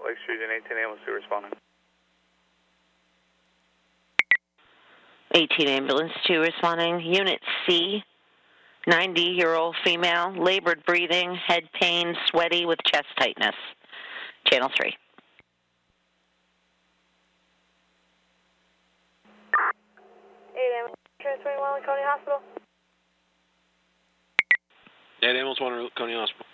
Lake Street and 18 ambulance 2 responding. 18 ambulance 2 responding. Unit C, 90-year-old female, labored breathing, head pain, sweaty with chest tightness. Channel 3. 8 ambulance transferring Lakewonia Hospital. 8 ambulance 1 Lakewonia Hospital.